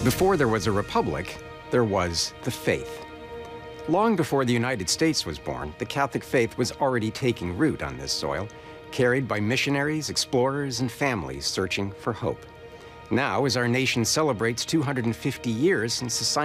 Before there was a republic, there was the faith. Long before the United States was born, the Catholic faith was already taking root on this soil, carried by missionaries, explorers, and families searching for hope. Now, as our nation celebrates 250 years since the